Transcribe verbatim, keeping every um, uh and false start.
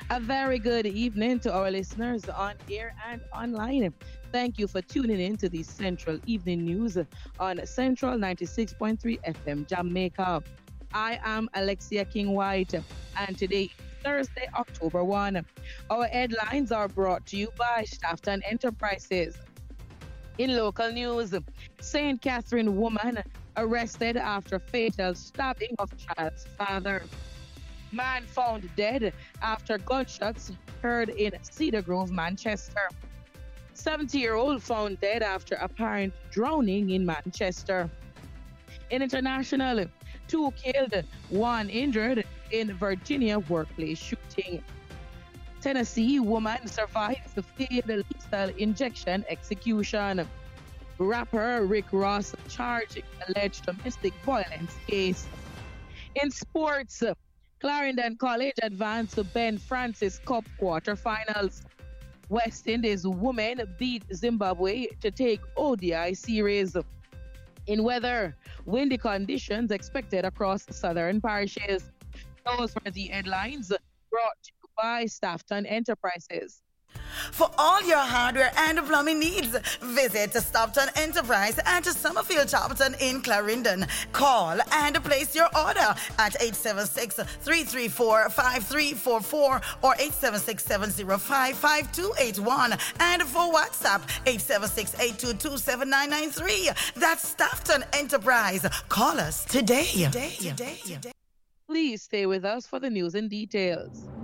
A very good evening to our listeners on air and online. Thank you for tuning in to the Central Evening News on Central ninety-six point three F M Jamaica. I am Alexia King White, and today is Thursday, October first. Our headlines are brought to you by Shafton Enterprises. In local news, Saint Catherine woman arrested after fatal stabbing of child's father. Man found dead after gunshots heard in Cedar Grove, Manchester. seventy year old found dead after apparent drowning in Manchester. In international, two killed, one injured in Virginia workplace shooting. Tennessee woman survives the failed lethal injection execution. Rapper Rick Ross charged alleged domestic violence case. In sports, Clarendon College advanced to Ben Francis Cup quarterfinals. West Indies women beat Zimbabwe to take O D I series. In weather, windy conditions expected across southern parishes. Those were the headlines brought to you by Staffton Enterprises. For all your hardware and plumbing needs, visit Stockton Enterprise at Summerfield Charlton in Clarendon. Call and place your order at eight seven six, three three four, five three four four or eight seven six, seven zero five, five two eight one. And for WhatsApp, eight seven six, eight two two, seven nine nine three. That's Stockton Enterprise. Call us today. today, today, today. Please stay with us for the news and details.